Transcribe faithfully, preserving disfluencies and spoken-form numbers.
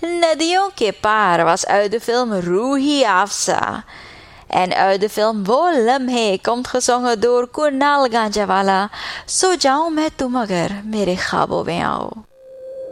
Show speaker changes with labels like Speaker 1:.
Speaker 1: Nadiyon ke paar was uit de film Ruhi Afza. En uit de film Wo Lamhe komt gezongen door Kunal Ganjawala. So jaऊं मैं तुम अगर मेरे ख्वाबों में आओ.